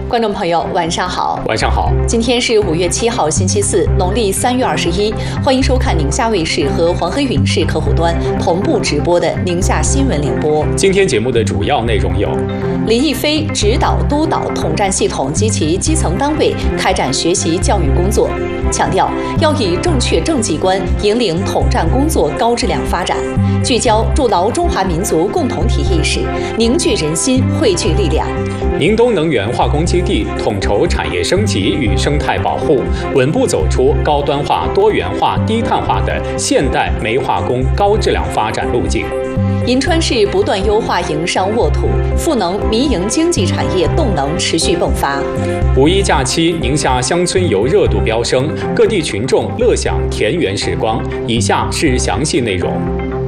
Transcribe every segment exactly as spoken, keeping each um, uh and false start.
观众朋友，晚上好。 晚上好。 今天是五月七号，星期四，农历三月二十一。欢迎收看宁夏卫视和黄黑云视客户端同步直播的宁夏新闻联播。 今天节目的主要内容有： 李毅飞指导督导统战系统及其基层单位开展学习教育工作，强调要以正确正绩观引领统战工作高质量发展，聚焦筑牢中华民族共同体意识，凝聚人心，汇聚力量。 宁东能源化工基地统筹产业升级与生态保护，稳步走出高端化、多元化、低碳化的现代煤化工高质量发展路径。 银川市不断优化营商沃土，赋能民营经济产业动能持续迸发。 五一假期，宁夏乡村游热度飙升，各地群众乐享田园时光。以下是详细内容。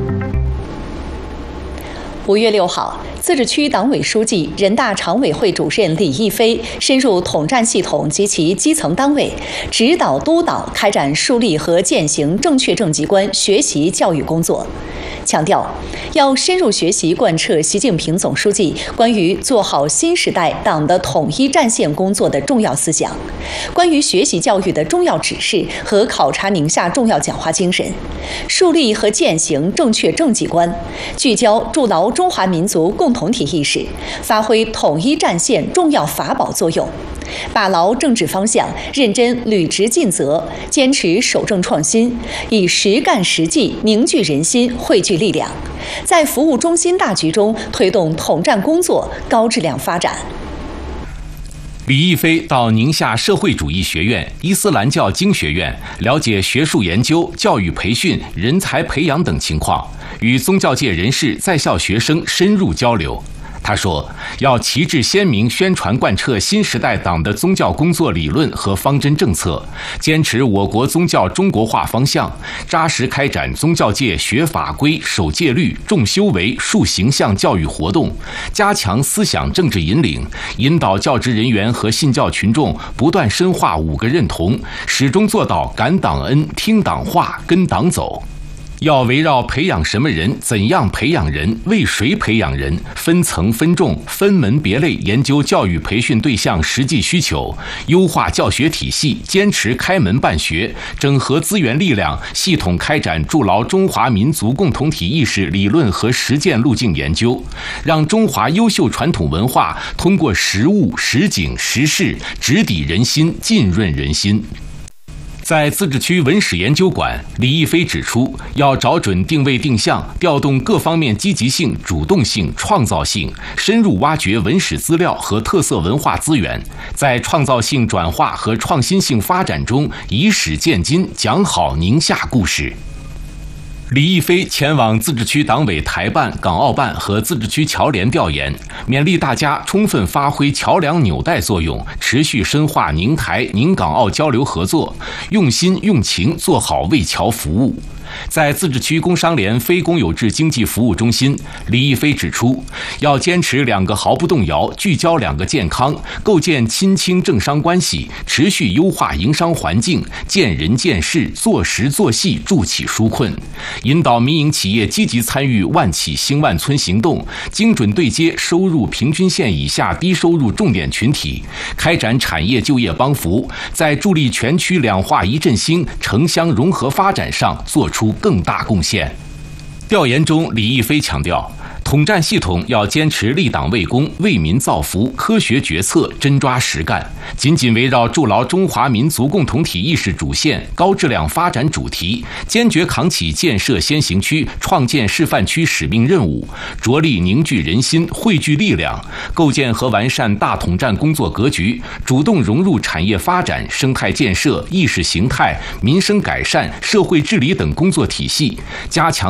五月六号，自治区党委书记、人大常委会主任李毅飞深入统战系统及其基层单位，指导督导开展树立和践行正确正绩观学习教育工作，强调要深入学习贯彻习近平总书记关于做好新时代党的统一战线工作的重要思想，关于学习教育的重要指示和考察宁夏重要讲话精神，树立和践行正确正绩观，聚焦筑牢中华民族共同体意识，发挥统一战线重要法宝作用，把牢政治方向，认真履职尽责，坚持守正创新，以实干实际凝聚人心，汇聚力量，在服务中心大局中推动统战工作高质量发展。 李毅飞到宁夏社会主义学院、伊斯兰教经学院了解学术研究、教育培训、人才培养等情况，与宗教界人士、在校学生深入交流。他说，要旗帜鲜明宣传贯彻新时代党的宗教工作理论和方针政策，坚持我国宗教中国化方向，扎实开展宗教界学法规、守戒律、重修为、树形象教育活动，加强思想政治引领，引导教职人员和信教群众不断深化五个认同，始终做到感党恩、听党话、跟党走。要围绕培养什么人、怎样培养人、为谁培养人，分层分众、分门别类研究教育培训对象实际需求，优化教学体系，坚持开门办学，整合资源力量，系统开展筑牢中华民族共同体意识理论和实践路径研究，让中华优秀传统文化通过实物、实景、实事直抵人心，浸润人心。在自治区文史研究馆，李毅飞指出，要找准定位定向，调动各方面积极性、主动性、创造性，深入挖掘文史资料和特色文化资源，在创造性转化和创新性发展中以史鉴今，讲好宁夏故事。李毅飞前往自治区党委台办、港澳办和自治区侨联调研，勉励大家充分发挥桥梁纽带作用，持续深化宁台、宁港澳交流合作，用心用情做好为侨服务。在自治区工商联非公有制经济服务中心，李毅飞指出，要坚持两个毫不动摇，聚焦两个健康，构建亲清政商关系，持续优化营商环境，见人见事，做实做细，助企纾困，引导民营企业积极参与万企兴万村行动，精准对接收入平均线以下低收入重点群体，开展产业就业帮扶，在助力全区两化一振兴、城乡融合发展上做出更大贡献。调研中，李毅飞强调，统战系统要坚持立党为公、为民造福，科学决策，真抓实干，紧紧围绕筑牢中华民族共同体意识主线、高质量发展主题，坚决扛起建设先行区、创建示范区使命任务，着力凝聚人心、汇聚力量，构建和完善大统战工作格局，主动融入产业发展、生态建设、意识形态、民生改善、社会治理等工作体系，加强